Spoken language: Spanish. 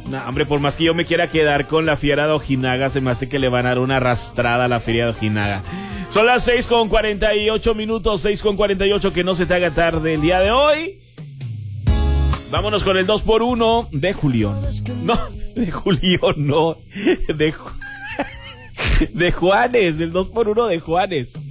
No, hombre, por más que yo me quiera quedar con la Fiera de Ojinaga, se me hace que le van a dar una arrastrada a la Feria de Ojinaga. Son las 6:48, 6:48, que no se te haga tarde el día de hoy. Vámonos con el 2x1 de Julián. No, de Julián, no. De Juanes, el 2x1 de Juanes.